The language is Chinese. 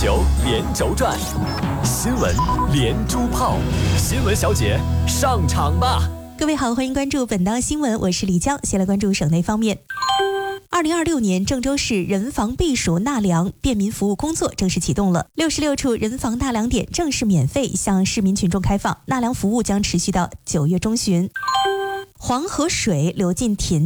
球连轴转，新闻连珠炮，新闻小姐上场吧！ 各位好，欢迎关注本档新闻，我是李娇。先来关注省内方面。2026年，郑州市人防避暑纳凉便民服务工作正式启动了，66处人防纳凉点正式免费向市民群众开放，纳凉服务将持续到9月中旬。黄河水流进田